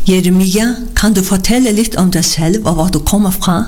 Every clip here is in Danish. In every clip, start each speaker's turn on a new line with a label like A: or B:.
A: Jeremia, kan du fortælle lidt om dig selv og hvor du kommer fra?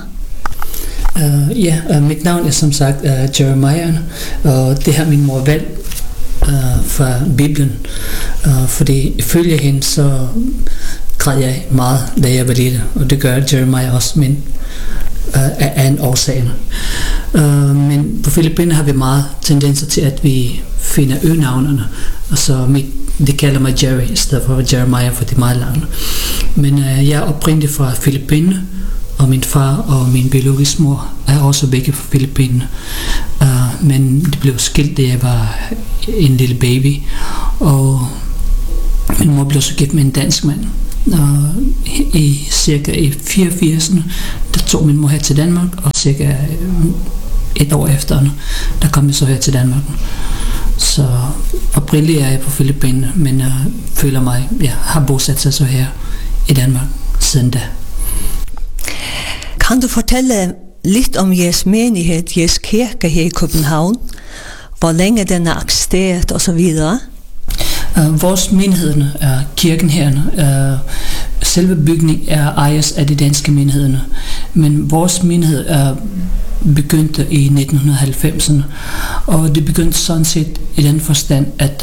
B: Mit navn er som sagt Jeremiah, og det har min mor valgt fra Bibelen, fordi ifølge hende så græd jeg meget, da jeg var lille, og det gør Jeremiah også, men af en årsag. Men på Filippinerne har vi meget tendenser til, at vi finder øgenavnene, og så det kalder mig Jerry i stedet for Jeremiah, for det er meget langt. Men jeg er oprindelig fra Filippinerne, og min far og min biologiske mor er også begge fra Filippinerne. Men de blev skilt, da jeg var en lille baby, og min mor blev så gift med en dansk mand. Og cirka i 84'erne, der tog min mor her til Danmark, og cirka et år efter, der kom jeg så her til Danmark. Så oprindeligt er jeg på Filippinerne, men jeg føler mig, jeg har bosat sig så her i Danmark siden da.
A: Kan du fortælle lidt om jeres menighed, jeres kirke her i København? Hvor længe den er eksisteret og så videre?
B: Vores menigheder er kirken her. Selve bygningen ejes af de danske menigheder, men vores menighed er begyndte i 1990'erne, og det begyndte sådan set i den forstand, at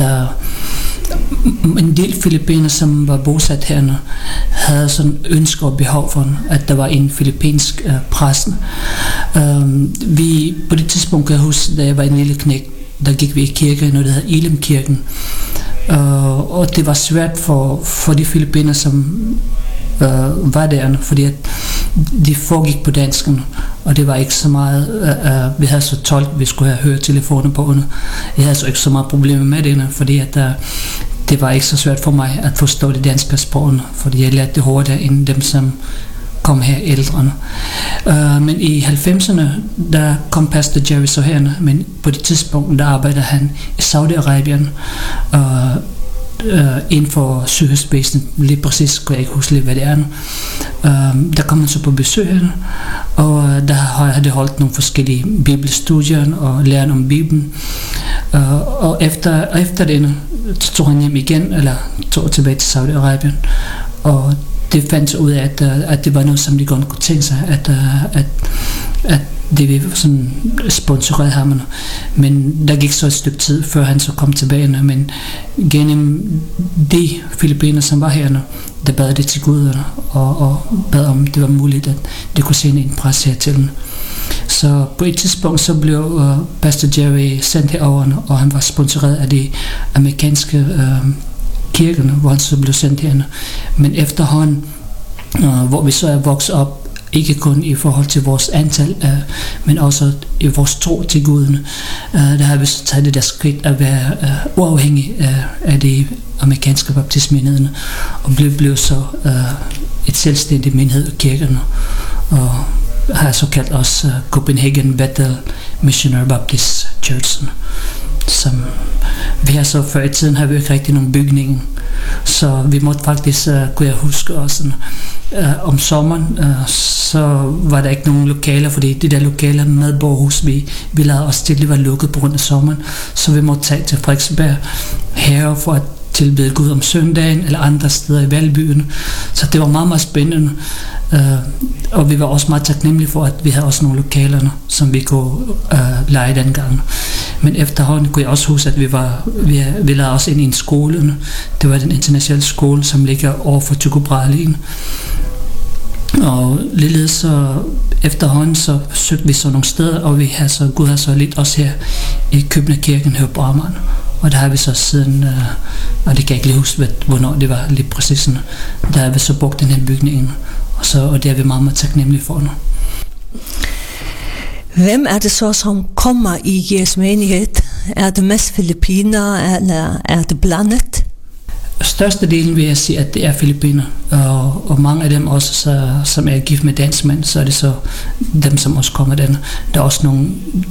B: en del filippinere, som var bosat herne, havde sådan ønsker og behov for, at der var en filippinsk præst. Vi på det tidspunkt, kan jeg huske, da jeg var en lille knægt, der gik vi i kirke, når det hedder Elimkirken, og det var svært for de filippinere, som var der, fordi at de foregik på danskerne, og det var ikke så meget, vi havde så tolk, vi skulle have høretelefoner på under. Jeg havde så ikke så meget problemer med det, fordi at det var ikke så svært for mig at forstå det danske sprog, fordi jeg lærte det hurtigere end dem, som kom her ældre. Men i 90'erne, der kom pastor Jerry så herne, men på det tidspunkt, der arbejdede han i Saudi-Arabien, inden for sygehusvæsenet, lige præcis kunne jeg ikke huske lidt, hvad det er. Der kom han så på besøg her, og der har jeg holdt nogle forskellige bibelstudier og lært om Bibelen, og efter det tog han hjem igen, eller tog tilbage til Saudi-Arabien, og det fandt sig ud af, at det var noget, som de godt kunne tænke sig, at det ville sådan sponsorere ham. Men der gik så et stykke tid, før han så kom tilbage. Men gennem de filippinere, som var her, der bad det til Gud, og bad om, det var muligt, at det kunne sende en præst her til dem. Så på et tidspunkt, så blev pastor Jerry sendt herover, og han var sponsoreret af de amerikanske kirkerne, hvor han så blev sendt herne. Men efterhånden, hvor vi så er vokset op, ikke kun i forhold til vores antal, men også i vores tro til Guden, der har vi så taget det der skridt at være uafhængig af de amerikanske baptistmenigheder, og blev så et selvstændigt menighed af kirkerne, og har så kaldt os Copenhagen Bethel Missionary Baptist Church, som vi har så før i tiden har vi ikke rigtig nogen bygning, så vi måtte faktisk, kunne jeg huske også, om sommeren, så var der ikke nogen lokaler, fordi de der lokaler med borghus, vi lavede os til, det var lukket på grund af sommeren, så vi måtte tage til Frederiksberg herre for at tilbede Gud om søndagen, eller andre steder i Valbyen. Så det var meget, meget spændende, og vi var også meget taknemmelige for, at vi havde også nogle lokaler, som vi kunne lege dengang. Men efterhånden kunne jeg også huske, at vi lavede også ind i en skole. Det var den internationale skole, som ligger over for Tycho Brahe. Og ligeledes så efterhånden så søgte vi så nogle steder, og Gud har så lidt også her i København her på Amager. Og der har vi så siden, og det kan jeg ikke lige huske, hvornår det var lige præcis, der har vi så brugt den her bygning, og det er vi meget, meget taknemmelige for nu.
A: Hvem er det så, som kommer i jeres menighed? Er det mest filippinere, eller er det blandet?
B: Størstedelen vil jeg sige, at det er filippinere, og mange af dem også, som er gift med dansk mand, så er det så dem, som også kommer der. Der er også nogle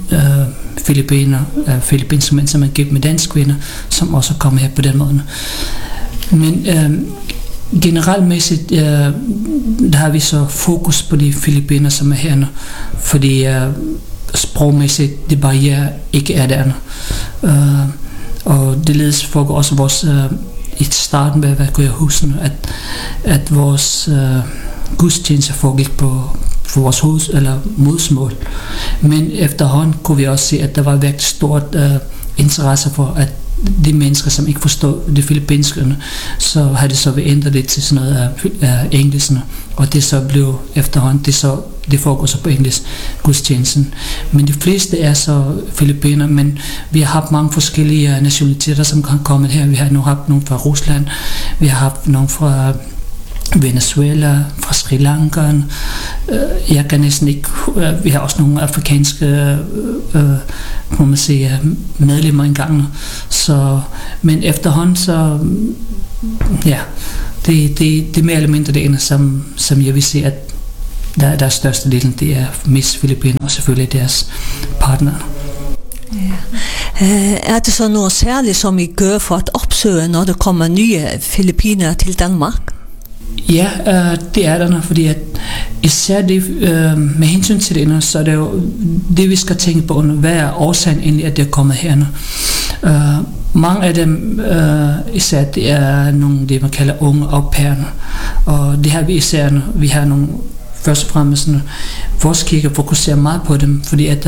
B: filippinske mænd, som er gift med dansk kvinder, som også kommer her på den måde. Men genereltmæssigt, der har vi så fokus på de filippinere, som er her, fordi sprogmæssigt, de barriere ikke er der. Og det ledes foregår også vores i starten, hvad kunne jeg huske, at vores gudstjeneste foregik på vores eller modersmål. Men efterhånden kunne vi også se, at der var virkelig stort interesse for, at de mennesker, som ikke forstår det filippinske, så har det så været ændret det til sådan noget af engelsk, og det så blev efterhånden, det foregår så på engelsk, gudstjenesten. Men de fleste er så filippiner, men vi har haft mange forskellige nationaliteter, som kan komme her. Vi har nu haft nogle fra Rusland, vi har haft nogle fra Venezuela, fra Sri Lanka. Jeg kan næsten ikke. Vi har også nogle afrikanske må man sige, medlemmer engang. Så, men efterhånden så ja, det er mere eller mindre det ene, som jeg vil sige, at der er største delen, det er mest Filippiner og selvfølgelig deres partnere.
A: Ja. Er det så noget særligt, som I gør for at opsøge, når der kommer nye filippiner til Danmark?
B: Ja, det er der, fordi at især det, med hensyn til det, så er det jo det, vi skal tænke på, hvad er årsagen egentlig, at det er kommet herne. Mange af dem, især det er nogle, det man kalder unge au pair'er, og det har vi især, vi har nogle, først og fremmest, vores kirke fokuserer meget på dem, fordi at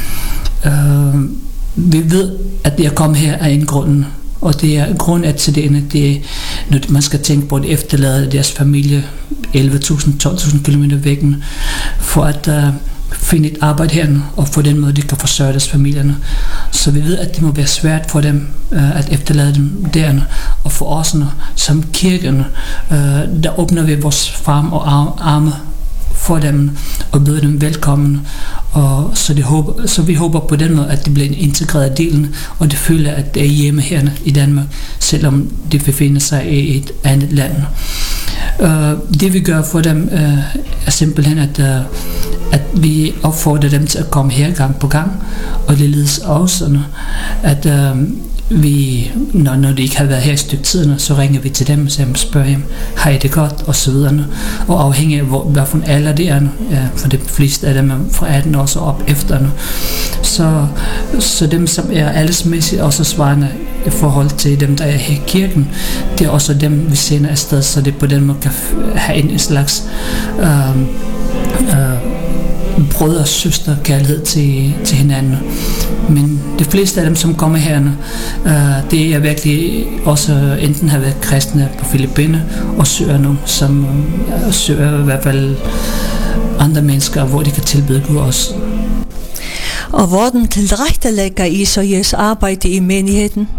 B: vi ved, at det er kommet her af en grund. Og det er grunden til det, når man skal tænke på, at de efterlader deres familie 11.000-12.000 kilometer væk, for at finde et arbejde her, og på den måde, de kan forsørge deres familierne. Så vi ved, at det må være svært for dem at efterlade dem der. Og for os som kirken, der åbner vi vores farm og arme for dem og byder dem velkommen, og så vi håber på den måde, at det bliver en integreret del, og det føler, at det er hjemme her i Danmark, selvom det befinder sig i et andet land. Det vi gør for dem er simpelthen, at vi opfordrer dem til at komme her gang på gang, og det ledes også, at vi, når de ikke har været her i stykke tid, så ringer vi til dem og spørger dem, har I det godt, og så videre. Og afhængig af hvad for en alder det er, for de fleste af dem er fra 18 år så op efter. Så dem, som er aldersmæssigt også svarende i forhold til dem, der er her i kirken, det er også dem, vi sender afsted, så det på den måde kan have en slags brødre og søster kærlighed til hinanden. Men de fleste af dem, som kommer herne, det er virkelig også enten har været kristne på Filippinerne og søger nu, som søger i hvert fald andre mennesker, hvor de kan tilbede Gud også.
A: Og hvordan tilrettelægger I så jeres arbejde i menigheden?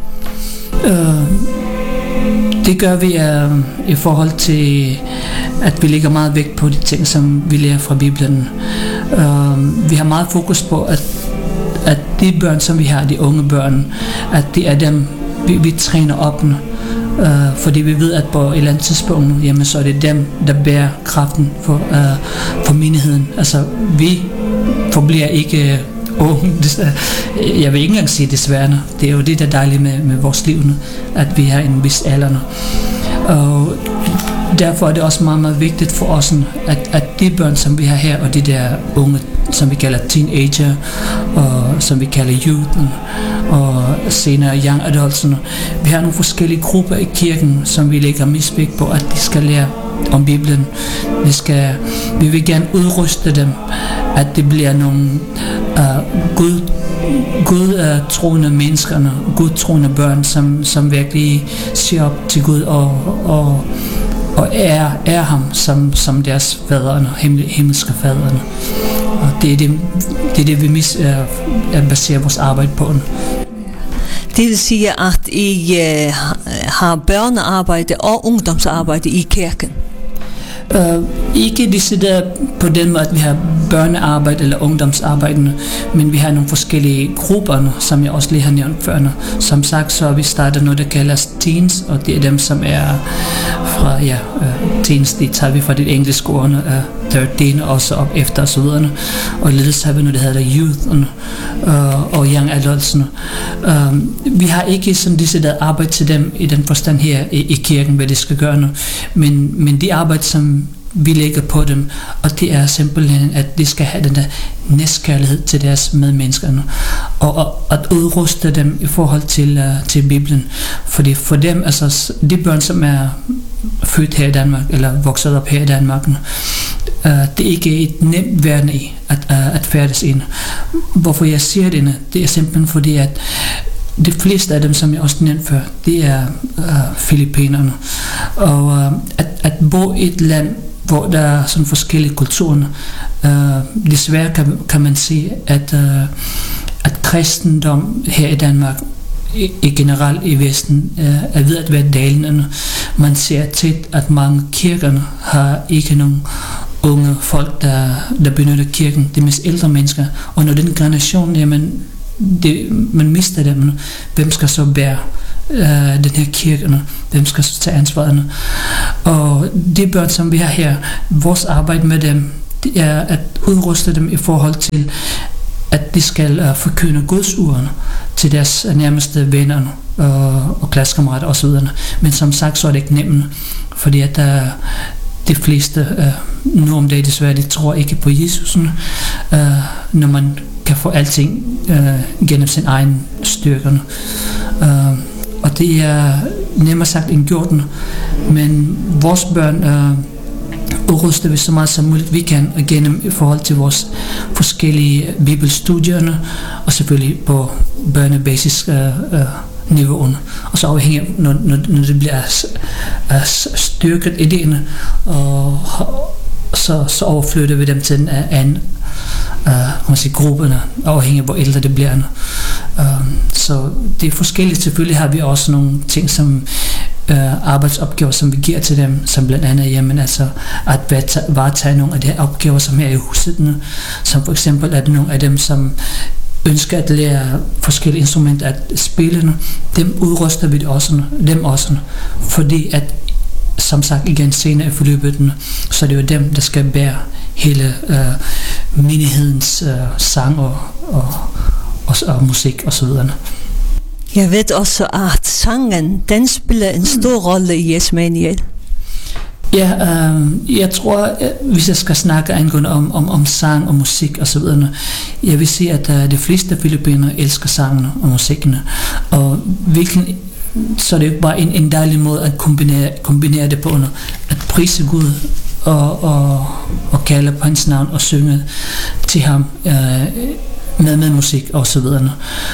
B: Det gør vi i forhold til, at vi lægger meget vægt på de ting, som vi lærer fra Bibelen. Vi har meget fokus på, at de børn, som vi har, de unge børn, at det er dem, vi træner op. Fordi vi ved, at på et eller andet tidspunkt, jamen, så er det dem, der bærer kraften for menigheden. Altså, vi forbliver ikke unge. Jeg vil ikke engang sige desværre. Det er jo det, der er dejligt med vores liv, at vi har en vis alder. Og derfor er det også meget, meget vigtigt for os, at de børn, som vi har her, og de der unge, som vi kalder teenager, og som vi kalder youth, og senere young adults, vi har nogle forskellige grupper i kirken, som vi lægger mest vægt på, at de skal lære om Bibelen. Vi vil gerne udruste dem, at det bliver nogle Gud-troende mennesker, Gud-troende børn, som virkelig ser op til Gud og ærer ham som deres faderne, himmelske faderne. Og det er det vi baserer vores arbejde på.
A: Det vil sige, at I har børnearbejde og ungdomsarbejde i kirken?
B: Ikke decideret på den måde, at vi har børnearbejde eller ungdomsarbejde, men vi har nogle forskellige grupper, som jeg også lige har nævnt før. Som sagt, så har vi startet noget, der kaldes teens, og det er dem, som er fra, teens, det tager vi fra det engelske ord, 13 og så op efter og så videre. Og lidt har vi noget, der hedder youth og young adults. Vi har ikke sådan decideret arbejde til dem i den forstand her i kirken, hvad det skal gøre nu, men de arbejde, som vi lægger på dem, og det er simpelthen, at de skal have den der næstkærlighed til deres medmennesker, og at udruste dem i forhold til Bibelen. Fordi for dem, altså de børn, som er født her i Danmark, eller vokset op her i Danmark, det er ikke et nemt verden i at færdes ind. Hvorfor jeg siger det er simpelthen fordi, at de fleste af dem, som jeg også nævnte før, det er filippinerne. Og at bo i et land, hvor der er sådan forskellige kulturer, desværre kan man sige, at kristendom her i Danmark, i generelt i Vesten, er ved at være dalende. Man ser tit, at mange kirkerne har ikke nogen unge folk, der benytter kirken, de mest ældre mennesker. Og når den generation, jamen, man mister dem. Hvem skal så bære den her kirke? Hvem skal så tage ansvaret? Og de børn, som vi har her, vores arbejde med dem, det er at udruste dem i forhold til, at de skal forkynde Guds ord til deres nærmeste venner og klassekammerater osv. Men som sagt, så er det ikke nemt, fordi at de fleste nu om dagen desværre, de tror ikke på Jesus, når man kan få alting gennem sin egen styrke. Og det er nemmere sagt end gjort, men vores børn udruster vi så meget som muligt vi kan gennem i forhold til vores forskellige bibelstudierne, og selvfølgelig på børnebasisk niveauerne. Og så afhængig af, når det bliver styrket idéerne, og så overflytter vi dem til en anden grupperne, afhængig af hvor ældre det bliver. Så det er forskelligt. Selvfølgelig har vi også nogle ting som arbejdsopgaver, som vi giver til dem, som blandt andet jamen, altså at varetage nogle af de her opgaver, som her i huset, som for eksempel at nogle af dem, som ønsker at lære forskellige instrumenter at spille, dem udruster vi dem også, fordi at som sagt igen senere i forløbet, så er det jo dem, der skal bære hele menighedens sang og musik og så videre.
A: Jeg ved også, at sangen, den spiller en stor rolle i jeres menighed.
B: Ja, jeg tror, hvis jeg skal snakke angående om sang og musik og så videre, jeg vil sige, at de fleste filippinere elsker sangen og musikken, og så er det jo bare en dejlig måde at kombinere det på, at prise Gud og kalde på hans navn og synge til ham med musik og så videre.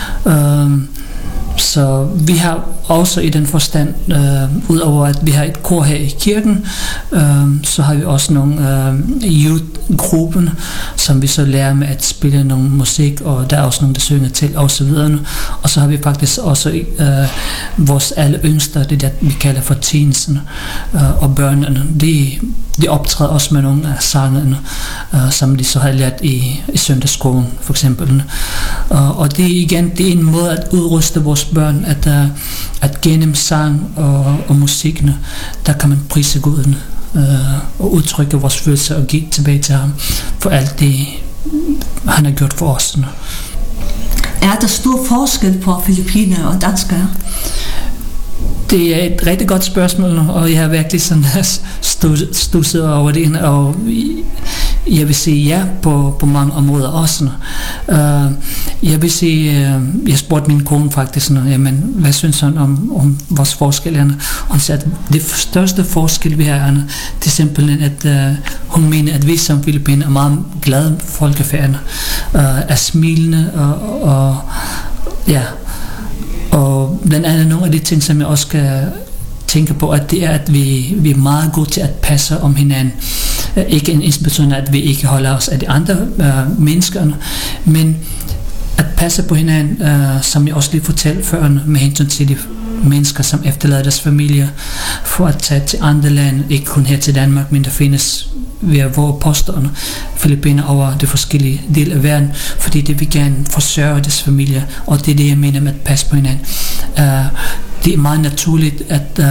B: Så vi har også i den forstand, udover at vi har et kor her i kirken, så har vi også nogle youth-gruppen, som vi så lærer med at spille nogle musik, og der er også nogle, der synger til, og så videre. Og så har vi faktisk også vores alle yngste, det der vi kalder for teensene og børnene. De optræder også med nogle af sangene, som de så har lært i søndagsskolen, for eksempel. Og det er en måde at udruste vores børn, at gennem sang og musikken, der kan man prise Gud og udtrykke vores følelser og give tilbage til ham for alt det, han har gjort for os.
A: Er der stor forskel på filippinere og danskere?
B: Det er et rigtig godt spørgsmål, og jeg har virkelig sådan studset over det, og jeg vil sige ja på mange områder også. Jeg vil sige, jeg spurgte min kone faktisk, jamen, hvad synes han om vores forskel? Og hun sagde, at det største forskel vi har, det er simpelthen, at hun mener, at vi som filippiner er meget glade folkefærd, er smilende og ja. Og blandt andet nogle af de ting, som jeg også skal tænke på, at det er, at vi er meget gode til at passe om hinanden. Ikke en inspiration, at vi ikke holder os af de andre mennesker, men at passe på hinanden, som jeg også lige fortalte før, med hensyn til de mennesker, som efterlader deres familie for at tage til andre lande, ikke kun her til Danmark, men der findes ved vores posterne Filippiner over de forskellige dele af verden, fordi det vil gerne forsørge deres familie, og det er det, jeg mener med at passe på hinanden. Det er meget naturligt,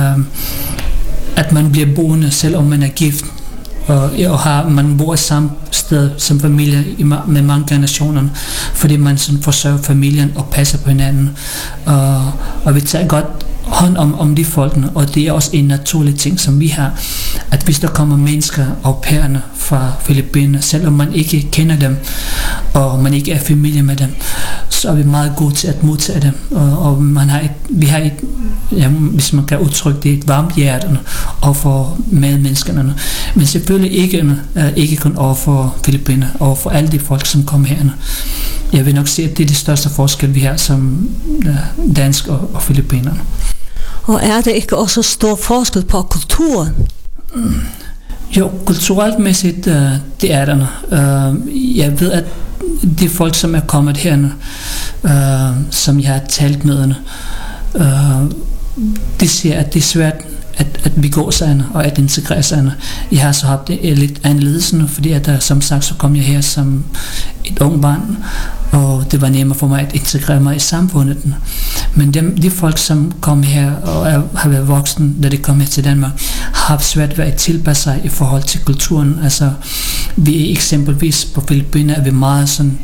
B: at man bliver boende, selvom man er gift, og man bor i samme sted som familie med mange generationer, fordi man sådan forsørger familien og passer på hinanden, og vi tager godt hånd om de folkene, og det er også en naturlig ting, som vi har, at hvis der kommer mennesker og pærerne fra Filippinerne, selvom man ikke kender dem, og man ikke er familie med dem, så er vi meget gode til at modtage dem, og vi har et, hvis man kan udtrykke det, et varmt hjerte overfor medmenneskerne, men selvfølgelig ikke kun overfor Filippinerne, overfor alle de folk, som kommer herinde. Jeg vil nok sige, at det er det største forskel, vi har som dansk og filippinerne.
A: Og er det ikke også stor forskel på kulturen?
B: Jo, kulturelt mæssigt, det er der. Jeg ved, at de folk, som er kommet herinde, som jeg har talt med, de siger, at det er svært at begå sig og at integrere sig. Jeg har så haft det lidt anderledes, fordi at som sagt, så kom jeg her som et ung barn, og det var nemmere for mig at integrere mig i samfundet. Men de folk, som kom her og har været voksne, da de kom her til Danmark, har haft svært ved at tilpasse sig i forhold til kulturen. Altså, vi eksempelvis på Filippinerne er vi meget sådan